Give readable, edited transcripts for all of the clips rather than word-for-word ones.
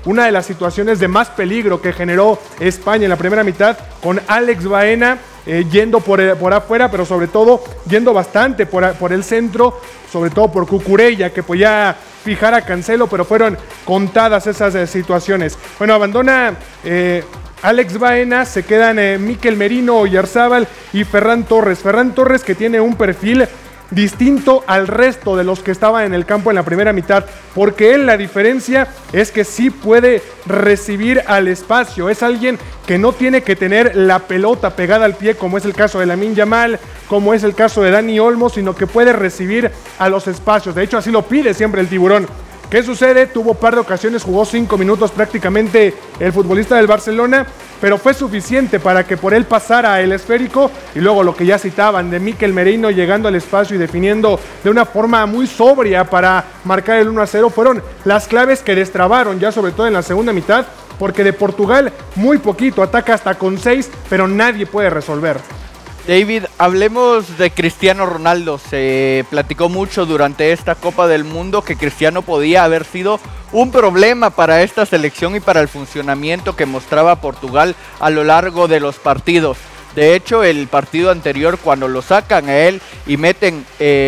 una de las situaciones de más peligro que generó España en la primera mitad, con Alex Baena yendo por afuera, pero sobre todo yendo bastante por el centro, sobre todo por Cucurella, que podía fijar a Cancelo, pero fueron contadas esas situaciones. Bueno, abandona Alex Baena, se quedan Mikel Merino, Oyarzábal y Ferran Torres. Ferran Torres, que tiene un perfil distinto al resto de los que estaban en el campo en la primera mitad, porque él, la diferencia es que sí puede recibir al espacio, es alguien que no tiene que tener la pelota pegada al pie, como es el caso de Lamine Yamal, como es el caso de Dani Olmo, sino que puede recibir a los espacios. De hecho, así lo pide siempre el Tiburón. ¿Qué sucede? Tuvo un par de ocasiones, jugó 5 minutos prácticamente el futbolista del Barcelona, pero fue suficiente para que por él pasara el esférico, y luego lo que ya citaban de Mikel Merino llegando al espacio y definiendo de una forma muy sobria para marcar el 1-0, fueron las claves que destrabaron ya sobre todo en la segunda mitad, porque de Portugal muy poquito, ataca hasta con 6, pero nadie puede resolver. David, hablemos de Cristiano Ronaldo. Se platicó mucho durante esta Copa del Mundo que Cristiano podía haber sido un problema para esta selección y para el funcionamiento que mostraba Portugal a lo largo de los partidos. De hecho, el partido anterior, cuando lo sacan a él y meten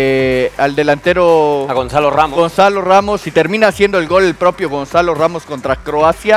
al delantero a Gonzalo Ramos, y termina haciendo el gol el propio Gonzalo Ramos contra Croacia,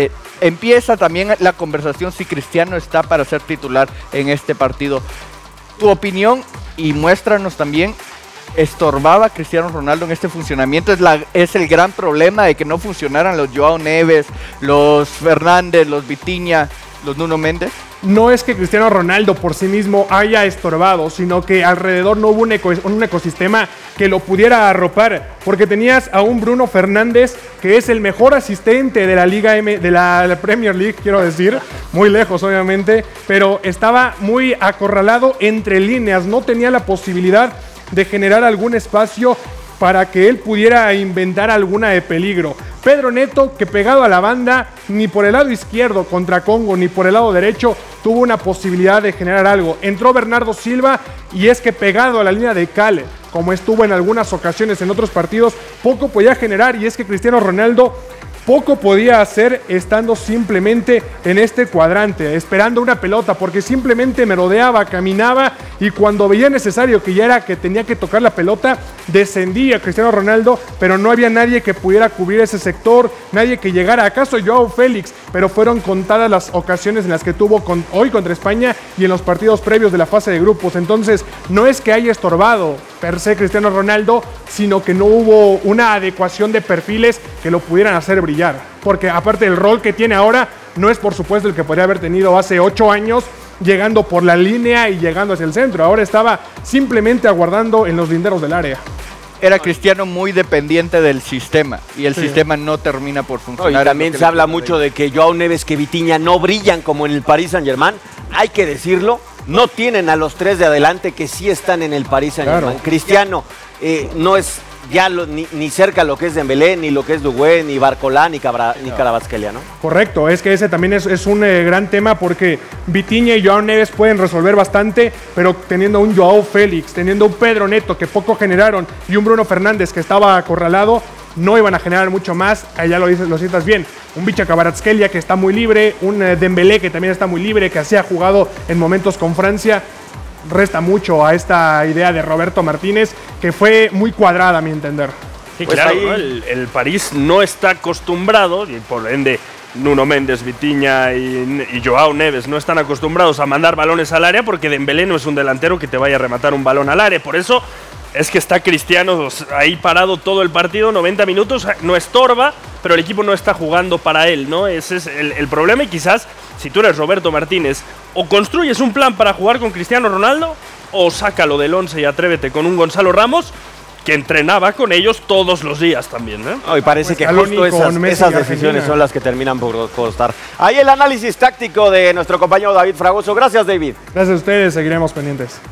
empieza también la conversación si Cristiano está para ser titular en este partido. Tu opinión, y muéstranos también, ¿estorbaba Cristiano Ronaldo en este funcionamiento? Es el gran problema de que no funcionaran los Joao Neves, los Fernández, los Vitinha, los Nuno Méndez. No es que Cristiano Ronaldo por sí mismo haya estorbado, sino que alrededor no hubo un ecosistema que lo pudiera arropar, porque tenías a un Bruno Fernández que es el mejor asistente de la Liga de la Premier League, quiero decir, muy lejos obviamente, pero estaba muy acorralado entre líneas, no tenía la posibilidad de generar algún espacio para que él pudiera inventar alguna de peligro. Pedro Neto, que pegado a la banda, ni por el lado izquierdo contra Congo, ni por el lado derecho, tuvo una posibilidad de generar algo. Entró Bernardo Silva, y es que pegado a la línea de Cal, como estuvo en algunas ocasiones en otros partidos, poco podía generar, y es que Cristiano Ronaldo poco podía hacer estando simplemente en este cuadrante, esperando una pelota, porque simplemente merodeaba, caminaba, y cuando veía necesario que ya era que tenía que tocar la pelota, descendía Cristiano Ronaldo, pero no había nadie que pudiera cubrir ese sector, nadie que llegara. ¿Acaso Joao Félix? Pero fueron contadas las ocasiones en las que tuvo hoy contra España y en los partidos previos de la fase de grupos. Entonces, no es que haya estorbado per se Cristiano Ronaldo, sino que no hubo una adecuación de perfiles que lo pudieran hacer brillar. Porque aparte del rol que tiene ahora, no es por supuesto el que podría haber tenido hace 8 años, llegando por la línea y llegando hacia el centro. Ahora estaba simplemente aguardando en los linderos del área. Era Cristiano muy dependiente del sistema, y el sistema no termina por funcionar. Y también se habla mucho de que Joao Neves, que Vitinha no brillan como en el Paris Saint-Germain. Hay que decirlo, no tienen a los 3 de adelante que sí están en el Paris Saint-Germain. Claro. Cristiano no es ya ni cerca lo que es Dembélé, ni lo que es Doué, ni Barcola, ni Kvaratskhelia, ¿no? Correcto, es que ese también es un gran tema, porque Vitinha y Joao Neves pueden resolver bastante, pero teniendo un Joao Félix, teniendo un Pedro Neto que poco generaron, y un Bruno Fernández que estaba acorralado, no iban a generar mucho más. Ya lo citas bien, un Vicha Kvaratskhelia que está muy libre, un Dembélé que también está muy libre, que así ha jugado en momentos con Francia. Resta mucho a esta idea de Roberto Martínez, que fue muy cuadrada a mi entender. Sí, pues claro, ¿no? El París no está acostumbrado, y por ende Nuno Méndez, Vitinha y Joao Neves no están acostumbrados a mandar balones al área, porque Dembélé no es un delantero que te vaya a rematar un balón al área. Por eso es que está Cristiano ahí parado todo el partido, 90 minutos, no estorba, pero el equipo no está jugando para él, ¿no? Ese es el problema, y quizás si tú eres Roberto Martínez, o construyes un plan para jugar con Cristiano Ronaldo, o sácalo del 11 y atrévete con un Gonzalo Ramos, que entrenaba con ellos todos los días también, ¿eh? Y parece que justo esas decisiones son las que terminan por costar. Ahí el análisis táctico de nuestro compañero David Fragoso. Gracias, David. Gracias a ustedes, seguiremos pendientes.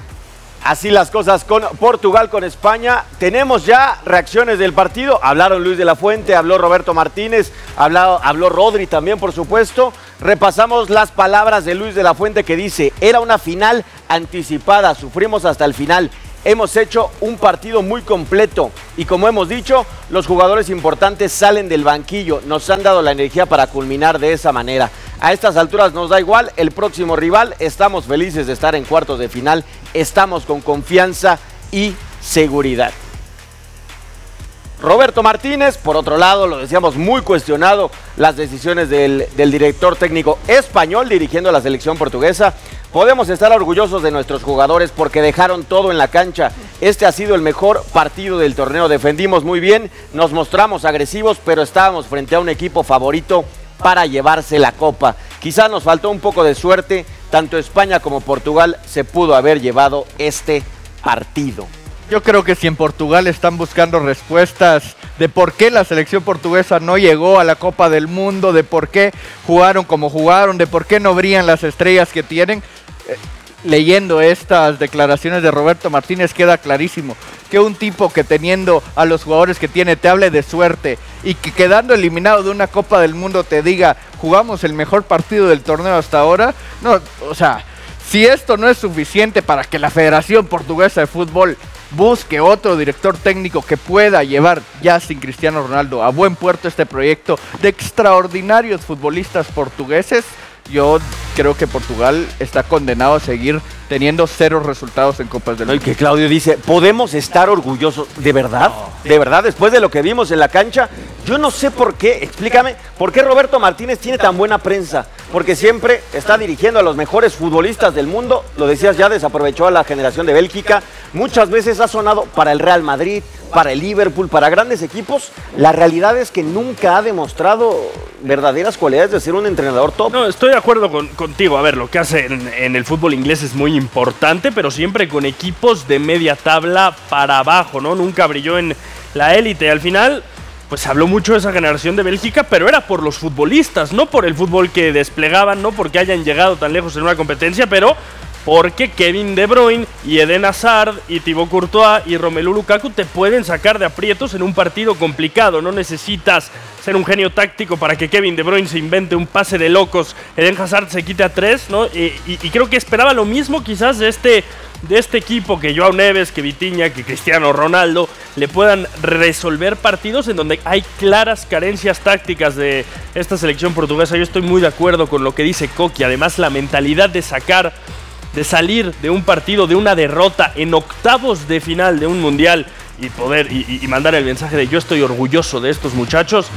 Así las cosas con Portugal, con España. Tenemos ya reacciones del partido. Hablaron Luis de la Fuente, habló Roberto Martínez, habló Rodri también, por supuesto. Repasamos las palabras de Luis de la Fuente, que dice: era una final anticipada, sufrimos hasta el final. hemos hecho un partido muy completo y como hemos dicho, los jugadores importantes salen del banquillo, nos han dado la energía para culminar de esa manera. A estas alturas nos da igual el próximo rival, estamos felices de estar en cuartos de final, estamos con confianza y seguridad. Roberto Martínez, por otro lado, lo decíamos, muy cuestionado las decisiones del director técnico español dirigiendo a la selección portuguesa. Podemos estar orgullosos de nuestros jugadores porque dejaron todo en la cancha. Este ha sido el mejor partido del torneo, defendimos muy bien, nos mostramos agresivos, pero estábamos frente a un equipo favorito para llevarse la copa. Quizás nos faltó un poco de suerte, tanto España como Portugal se pudo haber llevado este partido. Yo creo que si en Portugal están buscando respuestas de por qué la selección portuguesa no llegó a la Copa del Mundo, de por qué jugaron como jugaron, de por qué no brillan las estrellas que tienen, leyendo estas declaraciones de Roberto Martínez queda clarísimo que un tipo que teniendo a los jugadores que tiene te hable de suerte y que quedando eliminado de una Copa del Mundo te diga jugamos el mejor partido del torneo hasta ahora, no, o sea, si esto no es suficiente para que la Federación Portuguesa de Fútbol busque otro director técnico que pueda llevar ya sin Cristiano Ronaldo a buen puerto este proyecto de extraordinarios futbolistas portugueses, yo creo que Portugal está condenado a seguir teniendo 0 resultados en Copas del Mundo. Y que Claudio dice, ¿podemos estar orgullosos? ¿De verdad? No. ¿De verdad? Después de lo que vimos en la cancha, yo no sé por qué, explícame, ¿por qué Roberto Martínez tiene tan buena prensa? Porque siempre está dirigiendo a los mejores futbolistas del mundo, lo decías ya, desaprovechó a la generación de Bélgica, muchas veces ha sonado para el Real Madrid, para el Liverpool, para grandes equipos. La realidad es que nunca ha demostrado verdaderas cualidades de ser un entrenador top. No, estoy de acuerdo contigo. A ver, lo que hace en el fútbol inglés es muy importante, pero siempre con equipos de media tabla para abajo, ¿no? Nunca brilló en la élite. Al final, pues se habló mucho de esa generación de Bélgica, pero era por los futbolistas, no por el fútbol que desplegaban, no porque hayan llegado tan lejos en una competencia, pero porque Kevin De Bruyne y Eden Hazard y Thibaut Courtois y Romelu Lukaku te pueden sacar de aprietos en un partido complicado. No necesitas ser un genio táctico para que Kevin De Bruyne se invente un pase de locos, Eden Hazard se quite a 3, ¿no? Y creo que esperaba lo mismo quizás de este equipo, que Joao Neves, que Vitinha, que Cristiano Ronaldo le puedan resolver partidos en donde hay claras carencias tácticas de esta selección portuguesa. Yo estoy muy de acuerdo con lo que dice Coqui. Además, la mentalidad de salir de un partido, de una derrota en octavos de final de un mundial y poder y mandar el mensaje de yo estoy orgulloso de estos muchachos,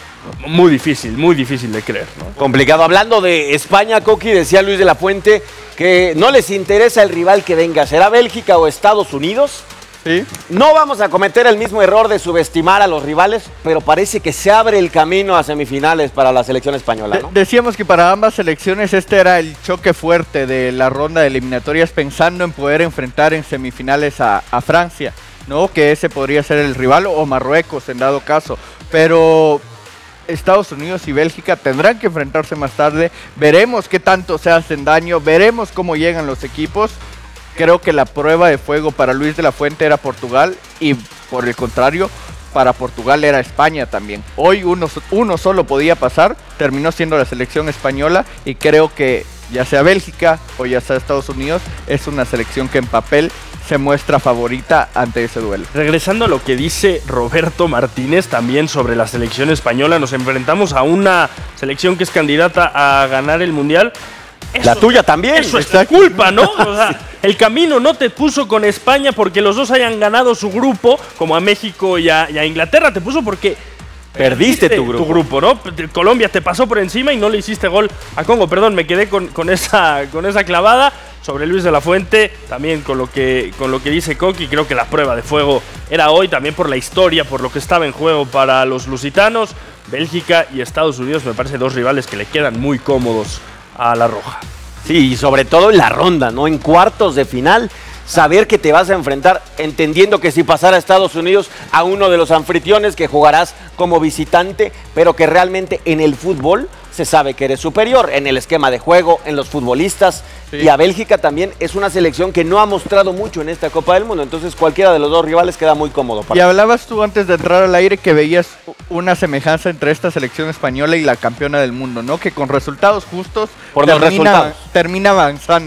muy difícil de creer, ¿no? Complicado. Hablando de España, Coqui, decía Luis de la Fuente que no les interesa el rival que venga, ¿será Bélgica o Estados Unidos? Sí. No vamos a cometer el mismo error de subestimar a los rivales, pero parece que se abre el camino a semifinales para la selección española, ¿no? Decíamos que para ambas selecciones este era el choque fuerte de la ronda de eliminatorias, pensando en poder enfrentar en semifinales a Francia, ¿no? Que ese podría ser el rival, o Marruecos en dado caso, pero Estados Unidos y Bélgica tendrán que enfrentarse más tarde, veremos qué tanto se hacen daño, veremos cómo llegan los equipos. Creo que la prueba de fuego para Luis de la Fuente era Portugal y por el contrario, para Portugal era España también. Hoy uno solo podía pasar, terminó siendo la selección española y creo que ya sea Bélgica o ya sea Estados Unidos, es una selección que en papel se muestra favorita ante ese duelo. Regresando a lo que dice Roberto Martínez también sobre la selección española, nos enfrentamos a una selección que es candidata a ganar el Mundial. Eso, la tuya también. Eso es tu culpa, ¿no? O sea, el camino no te puso con España porque los dos hayan ganado su grupo, como a México y a Inglaterra. Te puso porque perdiste tu grupo, ¿no? Colombia te pasó por encima y no le hiciste gol a Congo. Perdón, me quedé con esa clavada sobre Luis de la Fuente. También con lo que dice Coqui, creo que la prueba de fuego era hoy, también por la historia, por lo que estaba en juego para los lusitanos. Bélgica y Estados Unidos me parece dos rivales que le quedan muy cómodos a la roja. Sí, y sobre todo en la ronda, ¿no? En cuartos de final, saber que te vas a enfrentar, entendiendo que si pasara a Estados Unidos, a uno de los anfitriones que jugarás como visitante, pero que realmente en el fútbol se sabe que eres superior, en el esquema de juego, en los futbolistas, sí. Y a Bélgica también es una selección que no ha mostrado mucho en esta Copa del Mundo, entonces cualquiera de los dos rivales queda muy cómodo. Y hablabas tú antes de entrar al aire que veías una semejanza entre esta selección española y la campeona del mundo, ¿no? Que con resultados justos termina avanzando.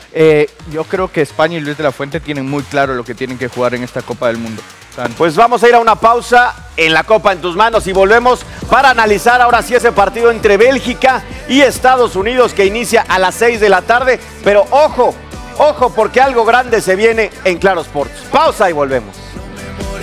Yo creo que España y Luis de la Fuente tienen muy claro lo que tienen que jugar en esta Copa del Mundo. Pues vamos a ir a una pausa en la Copa en tus manos y volvemos para analizar ahora sí ese partido entre Bélgica y Estados Unidos que inicia a las 6 de la tarde. Pero ojo, porque algo grande se viene en Claro Sports. Pausa y volvemos.